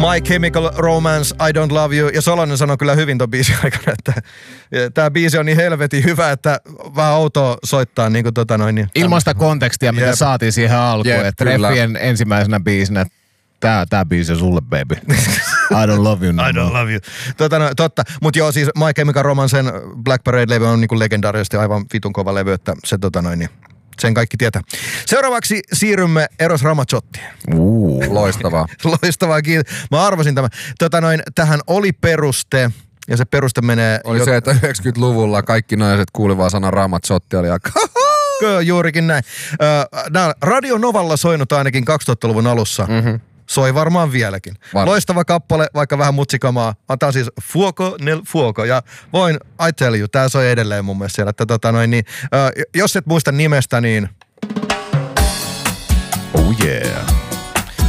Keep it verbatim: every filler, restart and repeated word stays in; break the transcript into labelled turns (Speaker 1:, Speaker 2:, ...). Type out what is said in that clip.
Speaker 1: My Chemical Romance, I Don't Love You. Ja Solonen sanoi kyllä hyvin ton biisin aikana, että tää biisi on niin helvetin hyvä, että vähän outoa soittaa niin kuin tota noin. Niin,
Speaker 2: ilman sitä kontekstia, mitä
Speaker 1: Jep.
Speaker 2: saatiin siihen alkuun.
Speaker 3: Jep,
Speaker 2: että
Speaker 3: kyllä.
Speaker 2: Reffien ensimmäisenä biisinä, tää, tää biisi on sulle, baby. I don't love you no
Speaker 1: I don't
Speaker 2: more.
Speaker 1: love you. Tota, no, totta, mutta joo, siis My Chemical Romancen Black Parade-levy on niinku legendaarisesti aivan vitun kova levy, että se tota noin, niin sen kaikki tietää. Seuraavaksi siirrymme Eros Ramazzottiin.
Speaker 2: Uh.
Speaker 3: Loistavaa.
Speaker 1: Loistavaa, kiitos. Mä arvasin tämän. Tota noin, tähän oli peruste, ja se peruste menee...
Speaker 3: Oli
Speaker 1: jo-
Speaker 3: se, että yhdeksänkymmentäluvulla kaikki naiset kuulivaa sana Ramazzotti oli aika...
Speaker 1: Kyllä, juurikin näin. Nää Radio Novalla soinut ainakin kaksituhattaluvun alussa. Mm-hmm. Soi varmaan vieläkin.
Speaker 3: Var-
Speaker 1: Loistava kappale, vaikka vähän mutsikamaa. Tää on siis Fuoco nel Fuoco. Ja voin, I tell you, tää soi edelleen mun mielestä siellä. Että tota noin, niin, äh, jos et muista nimestä, niin...
Speaker 2: Oh yeah.